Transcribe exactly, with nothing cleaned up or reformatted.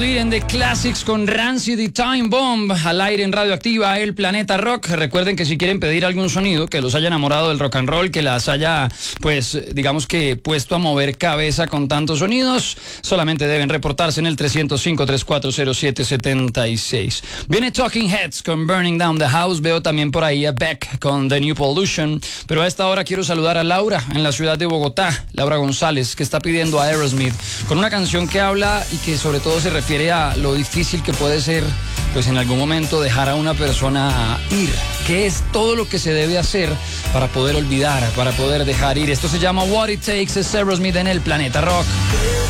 En The Classics con Rancid y Time Bomb al aire en Radioactiva, el Planeta Rock. Recuerden que si quieren pedir algún sonido que los haya enamorado del rock and roll, que las haya, pues, digamos que puesto a mover cabeza con tantos sonidos, solamente deben reportarse en el tres cero cinco, tres cuatro cero siete, siete seis. Viene Talking Heads con Burning Down the House. Veo también por ahí a Beck con The New Pollution. Pero a esta hora quiero saludar a Laura en la ciudad de Bogotá, Laura González, que está pidiendo a Aerosmith con una canción que habla y que sobre todo se refiere a lo difícil que puede ser, pues en algún momento dejar a una persona ir. ¿Qué es todo lo que se debe hacer para poder olvidar, para poder dejar ir? Esto se llama What It Takes, es Aerosmith en el Planeta Rock.